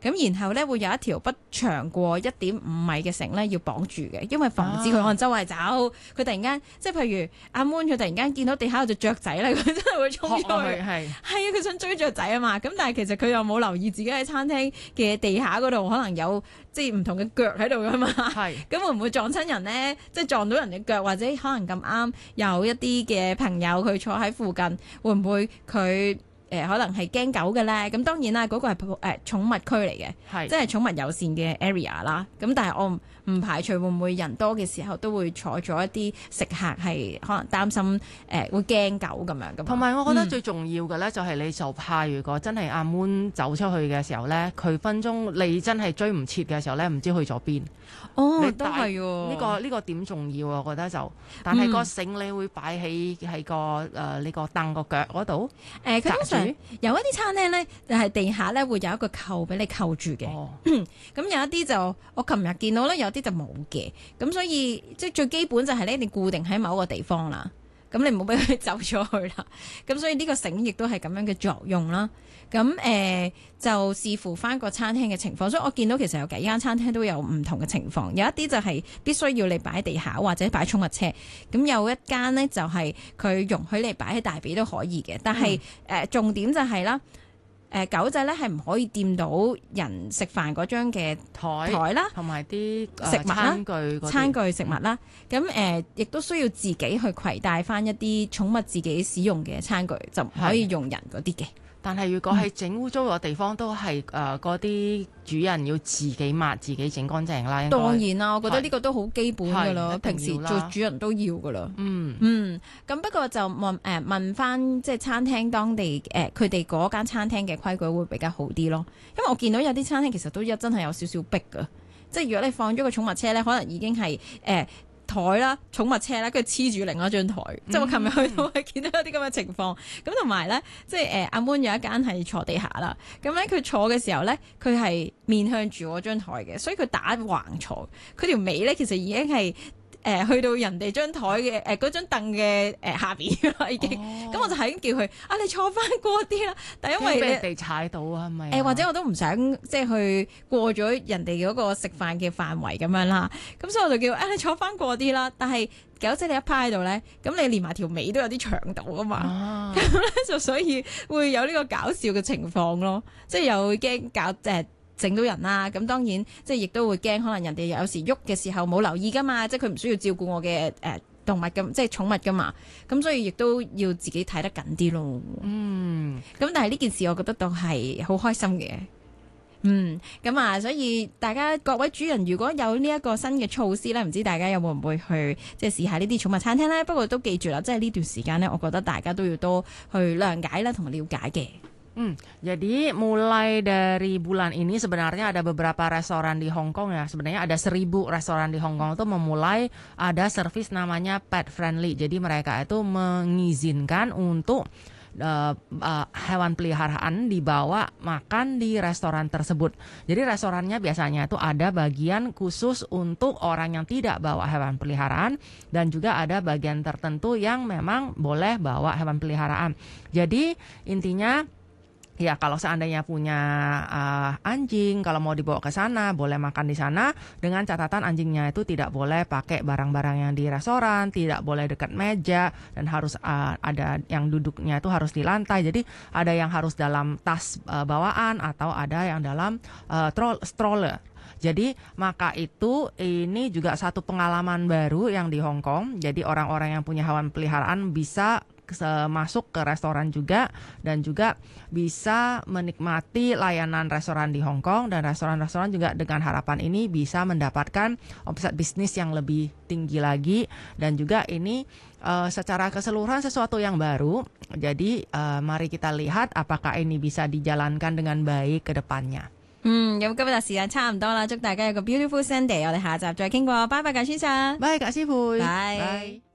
咁然後咧會有一條不長過1.5米嘅繩咧要綁住嘅，因為防止佢可能周圍走，佢突然間即係譬如阿 Moon 佢突然間見到地下有隻雀仔咧，佢真係會衝咗去，係啊，佢想追雀仔啊嘛，咁但係其實佢又冇留意自己喺餐廳嘅地下嗰度可能有即係唔同嘅腳喺度噶嘛，咁會唔會撞親人呢？即係撞到人嘅腳，或者可能咁啱有一啲嘅朋友佢坐喺附近，會唔會佢可能係驚狗嘅咧？咁當然啦，嗰個係寵物區嚟嘅，即係寵物友善嘅 area 啦。咁但係我唔排除會唔會人多嘅時候都會坐咗一啲食客係可能擔心會驚狗咁樣嘅。 同埋我覺得最重要嘅咧，就係你就怕如果真係阿 Moon 走出去嘅時候咧，佢分鐘你真係追唔切嘅時候咧，唔知去咗邊。 哦，都係喎。 呢個點重要啊？我覺得就，但係個繩你會擺喺個呢個凳個腳嗰度。 佢通常有一啲餐廳咧，就係地下咧會有一個扣俾你扣住嘅。咁有一啲就我琴日見到咧，有啲就冇嘅。咁所以即係最基本就係你一定固定喺某一個地方啦。咁你唔好俾佢走咗去啦。咁所以呢個繩亦都係咁樣嘅作用啦。咁就視乎翻個餐廳嘅情況，所以我見到其實有幾間餐廳都有唔同嘅情況，有一啲就係必須要你擺喺地下或者擺寵物車，咁有一間呢，就係佢容許你擺喺大髀都可以嘅，但係重點就係啦，狗仔咧係唔可以掂到人食飯嗰張嘅台啦， 同埋啲食物啦、餐具食物啦，咁亦都需要自己去攜帶翻一啲寵物自己使用嘅餐具，就唔可以用人嗰啲嘅。 但係如果係整污糟個地方，都係嗰啲主人要自己抹、自己整乾淨啦。 當然啦，我覺得呢個都好基本噶啦，平時做主人都要噶啦。咁不過就問翻即係餐廳當地佢哋嗰間餐廳嘅規矩會比較好啲咯。因為我見到有啲餐廳其實都真係有少少逼噶，即係如果你放咗個寵物車咧，可能已經係台啦、寵物車啦，跟住黐住另一張台。即係我琴日去到係見到有啲咁嘅情況。咁同埋咧，即係阿 Moon 有一間係坐地下啦。咁咧佢坐嘅時候咧，佢係面向住我張台嘅，所以佢打橫坐。佢條尾咧其實已經係去到人哋張台嘅嗰張凳嘅下邊啦已經。咁我就係咁叫佢你坐翻過啲啦。但因為俾人哋踩到啊，係咪？ 或者我都唔想即係去過咗人哋嗰個食飯嘅範圍咁樣啦。咁所以我就叫你坐翻過啲啦。但係狗仔你一趴喺度咧，咁你連埋條尾都有啲長度啊嘛。咁咧就所以會有呢個搞笑嘅情況咯。即係又會驚整到人啦。咁當然即係亦都會驚，可能人哋有時喐嘅時候冇留意噶嘛。即係佢唔需要照顧我嘅動物咁，即係寵物噶嘛。咁所以亦都要自己睇得緊啲咯。咁但係呢件事我覺得都係好開心嘅。咁所以大家各位主人如果有呢一個新嘅措施咧，唔知大家有冇唔會去即係試下呢啲寵物餐廳咧？不過都記住啦，即係呢段時間咧，我覺得大家都要多去諒解啦，同埋了解嘅。 Jadi mulai dari bulan ini sebenarnya ada beberapa restoran di Hong Kong ya. Sebenarnya ada 1.000 restoran di Hong Kong itu memulai ada servis namanya pet friendly. Jadi mereka itu mengizinkan untuk hewan peliharaan dibawa makan di restoran tersebut. Jadi restorannya biasanya itu ada bagian khusus untuk orang yang tidak bawa hewan peliharaan dan juga ada bagian tertentu yang memang boleh bawa hewan peliharaan. Jadi intinya ya kalau seandainya punya anjing, kalau mau dibawa ke sana boleh makan di sana dengan catatan anjingnya itu tidak boleh pakai barang-barang yang di restoran, tidak boleh dekat meja dan harus ada yang duduknya itu harus di lantai. Jadi ada yang harus dalam tas bawaan atau ada yang dalam stroller. Jadi maka itu ini juga satu pengalaman baru yang di Hong Kong. Jadi orang-orang yang punya hewan peliharaan bisa masuk ke restoran juga dan juga bisa menikmati layanan restoran di Hong Kong, dan restoran-restoran juga dengan harapan ini bisa mendapatkan omset bisnis yang lebih tinggi lagi, dan juga ini secara keseluruhan sesuatu yang baru. Jadi mari kita lihat apakah ini bisa dijalankan dengan baik ke depannya。 咁今日時間差唔多啦，祝大家有個 beautiful Sunday， 我哋下集再傾過，拜拜，賈先生， 拜，賈師傅， 拜。